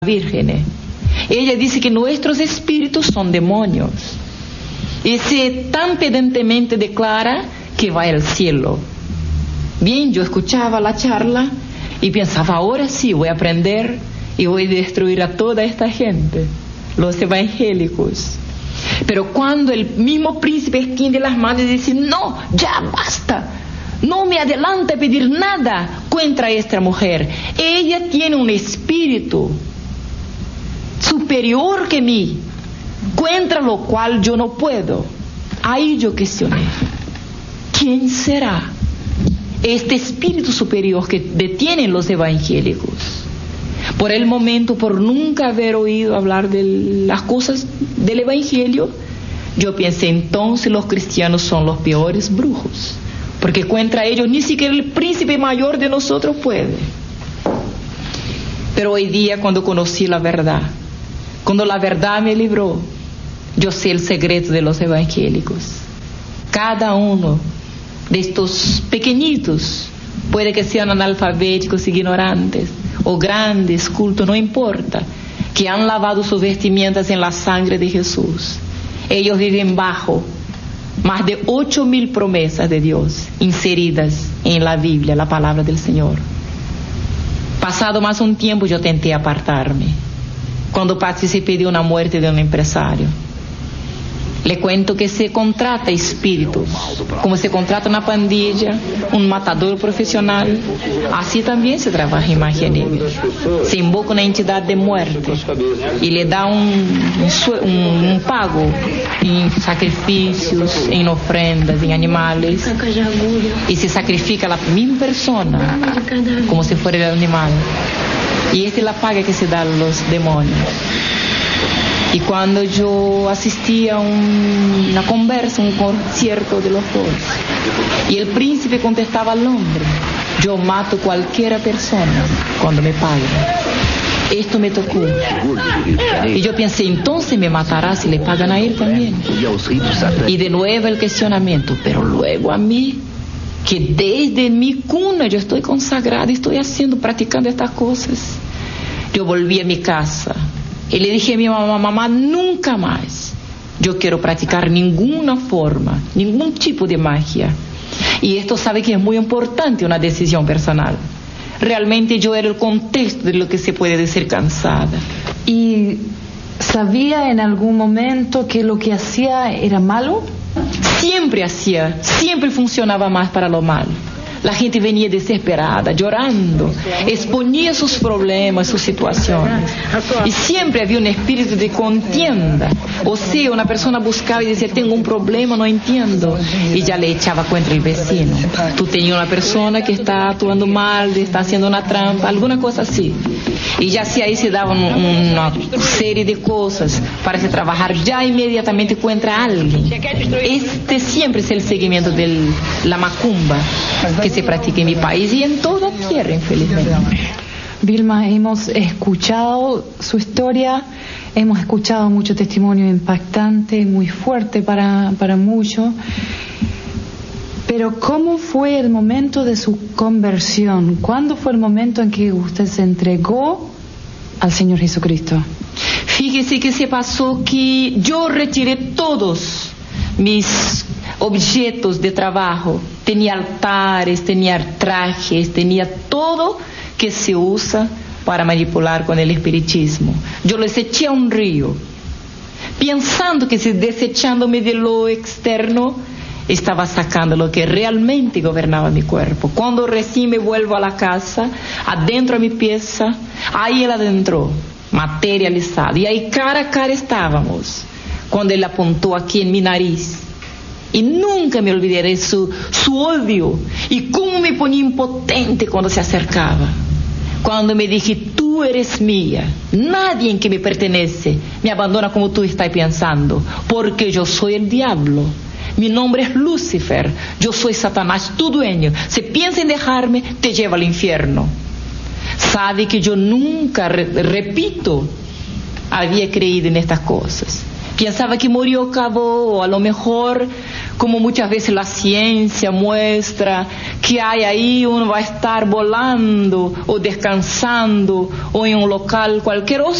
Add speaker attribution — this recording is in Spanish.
Speaker 1: Virgen. Ella dice que nuestros espíritus son demonios y se tan pedantemente declara que va al cielo. Bien, yo escuchaba la charla y pensaba, ahora sí voy a aprender y voy a destruir a toda esta gente, los evangélicos. Pero cuando el mismo príncipe extiende las manos y dice, no, ya basta, no me adelante a pedir nada contra esta mujer, ella tiene un espíritu superior que mí, contra lo cual yo no puedo. Ahí yo cuestioné, ¿quién será este espíritu superior que detienen los evangélicos? Por el momento, por nunca haber oído hablar de las cosas del evangelio, yo pensé, entonces los cristianos son los peores brujos, porque contra ellos ni siquiera el príncipe mayor de nosotros puede. Pero hoy día, cuando conocí la verdad, cuando la verdad me libró, yo sé el secreto de los evangélicos. Cada uno de estos pequeñitos, puede que sean analfabéticos, ignorantes, o grandes, cultos, no importa, que han lavado sus vestimentas en la sangre de Jesús. Ellos viven bajo más de 8,000 promesas de Dios inseridas en la Biblia, la palabra del Señor. Pasado más un tiempo, yo tenté apartarme, cuando participé de una muerte de un empresario. Le cuento que se contrata espíritus, como se contrata una pandilla, un matador profesional, así también se trabaja en magia negra. Se invoca una entidad de muerte y le da un pago en sacrificios, en ofrendas, en animales, y se sacrifica a la misma persona como si fuera el animal. Y esta es la paga que se da a los demonios. Y cuando yo asistía a una conversa, un concierto de los dos, y el príncipe contestaba al hombre, yo mato cualquier persona cuando me paguen. Esto me tocó. Y yo pensé, entonces me matará si le pagan a él también. Y de nuevo el cuestionamiento, pero luego a mí, que desde mi cuna yo estoy consagrada, estoy practicando estas cosas. Yo volví a mi casa y le dije a mi mamá, mamá, nunca más yo quiero practicar ninguna forma, ningún tipo de magia. Y esto sabe que es muy importante, una decisión personal. Realmente yo era el contexto de lo que se puede decir cansada.
Speaker 2: ¿Y sabía en algún momento que lo que hacía era malo?
Speaker 1: Siempre funcionaba más para lo malo. La gente venía desesperada, llorando, exponía sus problemas, sus situaciones. Y siempre había un espíritu de contienda. O sea, una persona buscaba y decía, tengo un problema, no entiendo. Y ya le echaba contra el vecino. Tú tenías una persona que está actuando mal, está haciendo una trampa, alguna cosa así. Y ya ahí se daban una serie de cosas para se trabajar ya inmediatamente contra alguien. Este siempre es el seguimiento de la macumba que se practica en mi país y en toda tierra, infelizmente.
Speaker 2: Vilma, hemos escuchado su historia, hemos escuchado mucho testimonio impactante, muy fuerte para muchos. Pero ¿cómo fue el momento de su conversión? ¿Cuándo fue el momento en que usted se entregó al Señor Jesucristo?
Speaker 1: Fíjese que se pasó que yo retiré todos mis objetos de trabajo. Tenía altares, tenía trajes, tenía todo que se usa para manipular con el espiritismo. Yo los eché a un río, pensando que desechándome de lo externo, estaba sacando lo que realmente gobernaba mi cuerpo. Cuando recién me vuelvo a la casa, adentro a mi pieza, ahí él adentró, materializado. Y ahí cara a cara estábamos, cuando él apuntó aquí en mi nariz. Y nunca me olvidaré de su odio y cómo me ponía impotente cuando se acercaba. Cuando me dije, tú eres mía, nadie en que me pertenece me abandona como tú estás pensando, porque yo soy el diablo. Mi nombre es Lucifer, yo soy Satanás, tu dueño. Si piensas en dejarme, te lleva al infierno. Sabe que yo nunca, repito, había creído en estas cosas. Pensaba que murió, acabó, o a lo mejor, como muchas veces la ciencia muestra, que hay ahí, uno va a estar volando, o descansando, o en un local cualquier,